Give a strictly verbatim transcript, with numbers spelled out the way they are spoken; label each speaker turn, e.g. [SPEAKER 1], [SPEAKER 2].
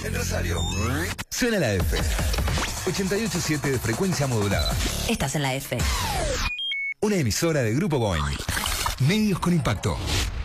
[SPEAKER 1] en Rosario. Suena la F. ochenta y ocho punto siete de frecuencia modulada.
[SPEAKER 2] Estás en la F.
[SPEAKER 1] Una emisora de Grupo Boeing. Medios con impacto.